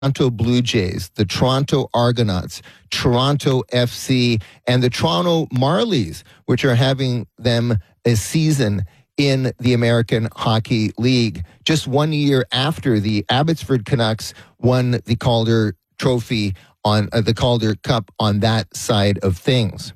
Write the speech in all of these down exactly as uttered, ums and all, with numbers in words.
Toronto Blue Jays, the Toronto Argonauts, Toronto F C, and the Toronto Marlies, which are having them a season in the American Hockey League, just one year after the Abbotsford Canucks won the Calder Trophy on uh, the Calder Cup on that side of things.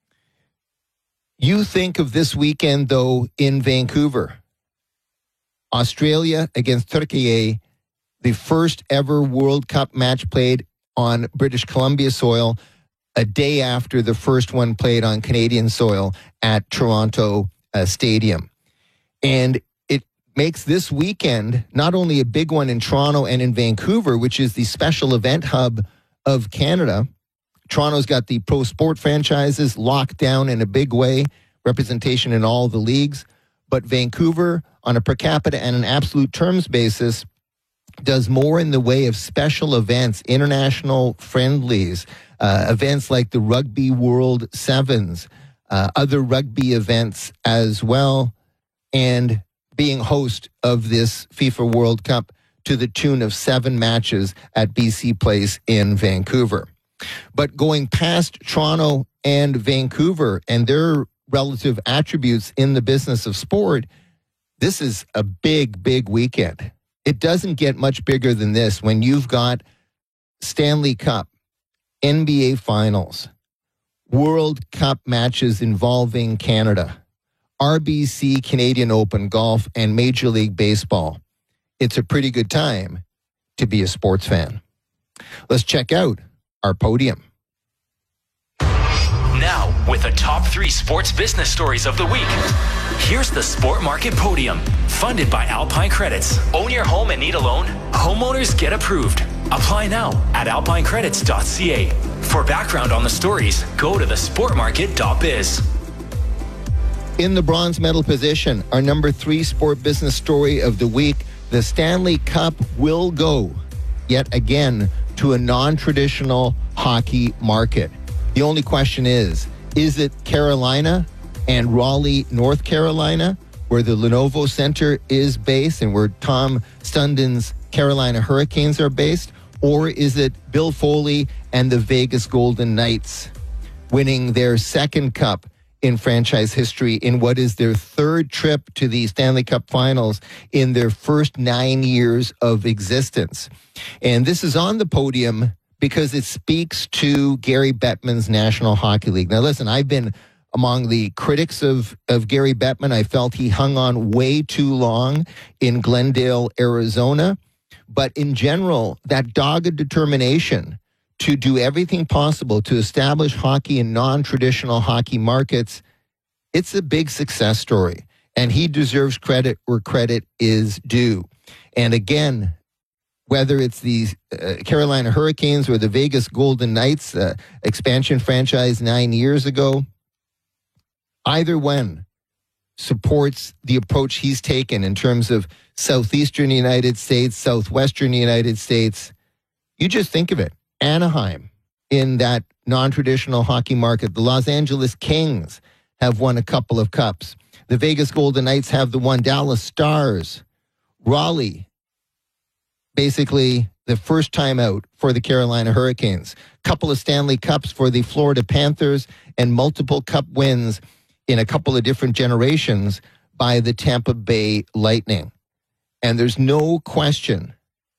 You think of this weekend, though, in Vancouver. Australia against Turkey, the first ever World Cup match played on British Columbia soil, a day after the first one played on Canadian soil at Toronto uh, Stadium. And it makes this weekend not only a big one in Toronto and in Vancouver, which is the special event hub of Canada. Toronto's got the pro sport franchises locked down in a big way, representation in all the leagues. But Vancouver, on a per capita and an absolute terms basis, does more in the way of special events, international friendlies, uh, events like the Rugby World Sevens, uh, other rugby events as well, and being host of this FIFA World Cup to the tune of seven matches at B C Place in Vancouver. But going past Toronto and Vancouver and their relative attributes in the business of sport, this is a big, big weekend. It doesn't get much bigger than this when you've got Stanley Cup, N B A Finals, World Cup matches involving Canada, R B C Canadian Open Golf, and Major League Baseball. It's a pretty good time to be a sports fan. Let's check out our podium. Now, with the top three sports business stories of the week, here's the Sport Market Podium, funded by Alpine Credits. Own your home and need a loan? Homeowners get approved. Apply now at alpine credits dot c a. For background on the stories, go to the sport market dot biz. In the bronze medal position, our number three sport business story of the week, the Stanley Cup will go, yet again, to a non-traditional hockey market. The only question is, is it Carolina and Raleigh, North Carolina, where the Lenovo Center is based and where Tom Stundon's Carolina Hurricanes are based? Or is it Bill Foley and the Vegas Golden Knights winning their second cup in franchise history in what is their third trip to the Stanley Cup Finals in their first nine years of existence? And this is on the podium because it speaks to Gary Bettman's National Hockey League. Now, listen, I've been among the critics of, of Gary Bettman. I felt he hung on way too long in Glendale, Arizona. But in general, that dogged determination to do everything possible to establish hockey in non-traditional hockey markets, it's a big success story. And he deserves credit where credit is due. And again, whether it's the uh, Carolina Hurricanes or the Vegas Golden Knights, uh, expansion franchise nine years ago, either one supports the approach he's taken in terms of southeastern United States, southwestern United States. You just think of it. Anaheim in that non-traditional hockey market. The Los Angeles Kings have won a couple of cups. The Vegas Golden Knights have the one. Dallas Stars. Raleigh, basically the first time out for the Carolina Hurricanes. Couple of Stanley Cups for the Florida Panthers and multiple cup wins in a couple of different generations by the Tampa Bay Lightning. And there's no question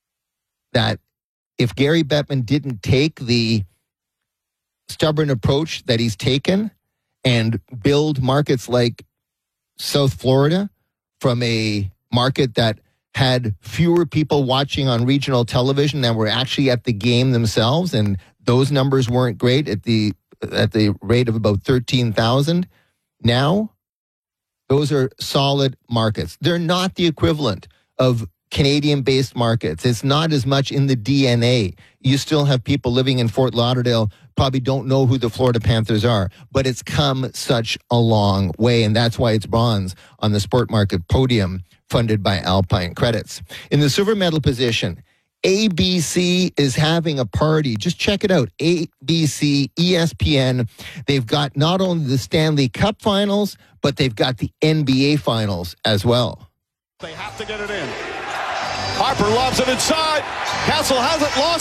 that if Gary Bettman didn't take the stubborn approach that he's taken and build markets like South Florida from a market that had fewer people watching on regional television than were actually at the game themselves, and those numbers weren't great at the at the rate of about thirteen thousand. Now, those are solid markets. They're not the equivalent of Canadian-based markets. It's not as much in the D N A. You still have people living in Fort Lauderdale probably don't know who the Florida Panthers are, but it's come such a long way, and that's why it's bronze on the Sport Market Podium, funded by Alpine Credits. In the silver medal position, A B C is having a party. Just check it out. A B C, E S P N. They've got not only the Stanley Cup Finals, but they've got the N B A Finals as well. They have to get it in. Harper loves it inside. Castle has it, lost